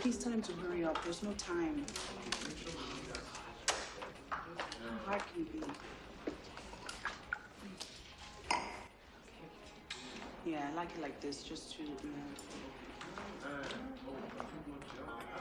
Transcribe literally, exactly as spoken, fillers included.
Please tell him to hurry up. There's no time. How hard can you be? Yeah, I like it like this, just to, you know.